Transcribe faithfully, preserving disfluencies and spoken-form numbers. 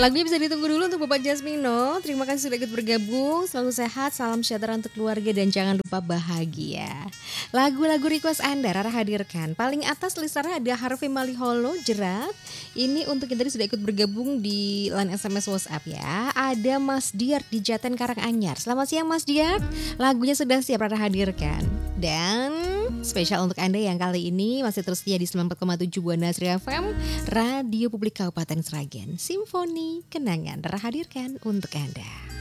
Lagunya bisa ditunggu dulu untuk Bapak Jasmino. Terima kasih sudah ikut bergabung. Selalu sehat, salam sejahtera untuk keluarga dan jangan lupa bahagia. Lagu-lagu request Anda Rara hadirkan. Paling atas listener ada Harvey Maliholo Jerat. Ini untuk yang tadi sudah ikut bergabung di line S M S WhatsApp ya. Ada Mas Diar di Jaten Karanganyar. Selamat siang Mas Diar. Lagunya sudah siap Rara hadirkan. Dan spesial untuk Anda yang kali ini masih terus setia di sembilan puluh empat koma tujuh Buana Asri F M, Radio Publik Kabupaten Sragen. Simfoni Kenangan Rara hadirkan untuk Anda.